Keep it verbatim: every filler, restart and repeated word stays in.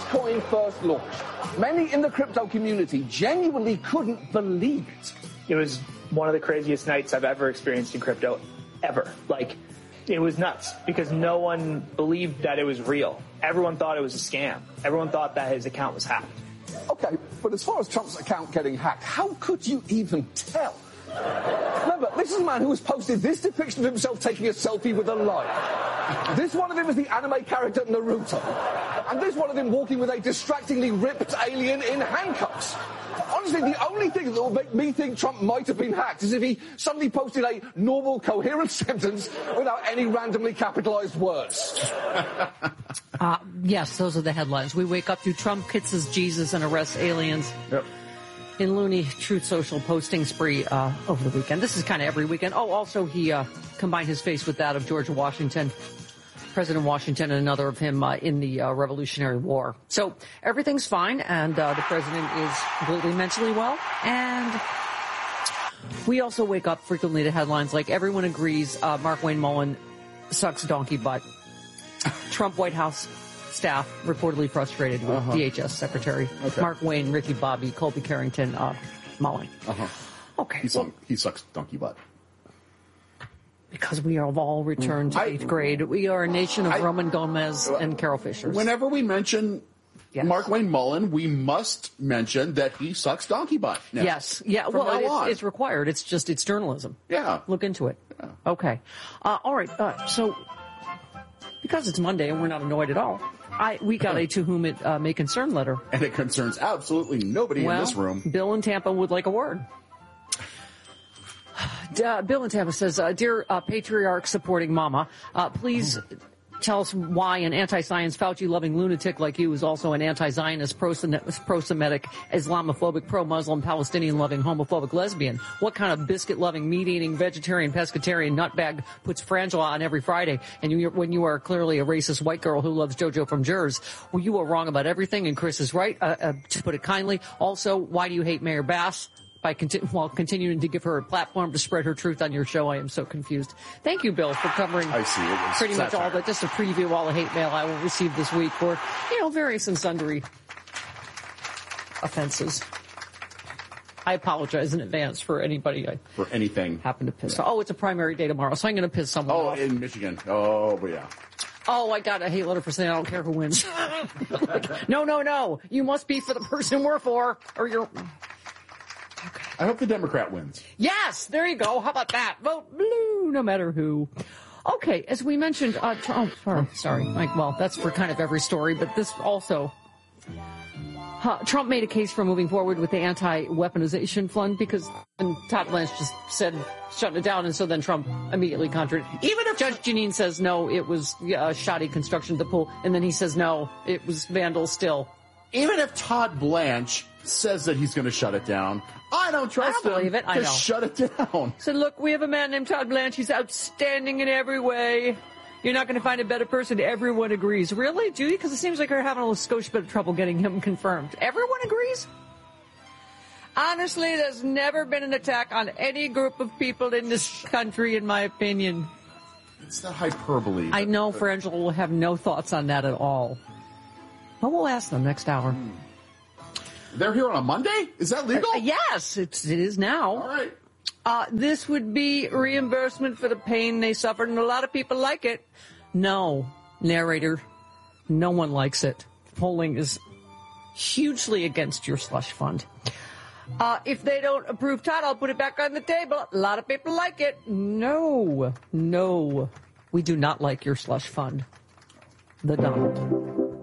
Dogecoin first launched, many in the crypto community genuinely couldn't believe it. It was one of the craziest nights I've ever experienced in crypto, ever. Like, it was nuts because no one believed that it was real. Everyone thought it was a scam. Everyone thought that his account was hacked. Okay, but as far as Trump's account getting hacked, how could you even tell? Remember, this is a man who has posted this depiction of himself taking a selfie with a lion. This one of him is the anime character Naruto. And this one of him walking with a distractingly ripped alien in handcuffs. Honestly, the only thing that will make me think Trump might have been hacked is if he suddenly posted a normal, coherent sentence without any randomly capitalized words. uh, yes, those are the headlines. We wake up to Trump kisses Jesus and arrests aliens. Yep. In loony Truth Social posting spree uh, over the weekend. This is kind of every weekend. Oh, also he uh, combined his face with that of George Washington, President Washington, and another of him uh, in the uh, Revolutionary War. So everything's fine, and uh, the president is completely mentally well. And we also wake up frequently to headlines like everyone agrees uh, Markwayne Mullin sucks donkey butt. Trump White House staff reportedly frustrated with uh-huh. D H S Secretary okay. Mark Wayne, Ricky Bobby, Colby Carrington, uh, Mullin. Uh-huh. Okay. He, well, he sucks donkey butt. Because we have all returned to I, eighth grade. We are a nation of I, Roman Gomez and Carol Fishers. Whenever we mention yes. Markwayne Mullin, we must mention that he sucks donkey butt. Now, yes. Yeah. Well, it's, it's required. It's just, it's journalism. Yeah. Look into it. Yeah. Okay. Uh, all right. Uh, so, because it's Monday and we're not annoyed at all, I, we got a to whom it uh, may concern letter. And it concerns absolutely nobody well, in this room. Bill in Tampa would like a word. Uh, Bill in Tampa says, uh, Dear uh, patriarch supporting mama, uh, please tell us why an anti-science, Fauci-loving lunatic like you is also an anti-Zionist, pro-Semitic, Islamophobic, pro-Muslim, Palestinian-loving, homophobic lesbian. What kind of biscuit-loving, meat-eating, vegetarian, pescatarian nutbag puts Frangela on every Friday? And you, when you are clearly a racist white girl who loves JoJo from Jers, well, you are wrong about everything, and Chris is right, uh, uh, to put it kindly. Also, why do you hate Mayor Bass? By conti- while continuing to give her a platform to spread her truth on your show. I am so confused. Thank you, Bill, for covering I see. It was pretty much all that. Just a preview of all the hate mail I will receive this week for, you know, various and sundry offenses. I apologize in advance for anybody I for anything happen to piss off. Oh, it's a primary day tomorrow, so I'm going to piss someone oh, off. Oh, in Michigan. Oh, but yeah. Oh, I got a hate letter for saying I don't care who wins. Like, no, no, no. You must be for the person we're for, or you're... Okay. I hope the Democrat wins. Yes, there you go. How about that? Vote blue, no matter who. Okay, as we mentioned, uh, oh, sorry, sorry. Like, well, that's for kind of every story, but this also. Uh, Trump made a case for moving forward with the anti-weaponization fund because and Todd Blanche just said shut it down, and so then Trump immediately contradicted. Even if Judge Janine says no, it was uh, shoddy construction at the pool, and then he says no, it was vandal still. Even if Todd Blanche says that he's going to shut it down, I don't trust I don't him believe it. I to know. shut it down. So look, we have a man named Todd Blanche. He's outstanding in every way. You're not going to find a better person. Everyone agrees. Really, Judy? Because it seems like you're having a little skosh bit of trouble getting him confirmed. Everyone agrees? Honestly, there's never been an attack on any group of people in this country, in my opinion. It's not hyperbole. I know Frangela will have no thoughts on that at all. But we'll ask them next hour. Hmm. They're here on a Monday? Is that legal? Uh, yes, it's, it is now. All right. Uh, this would be reimbursement for the pain they suffered, and a lot of people like it. No, narrator, no one likes it. Polling is hugely against your slush fund. Uh, if they don't approve Todd, I'll put it back on the table. A lot of people like it. No, no, we do not like your slush fund. The Donald.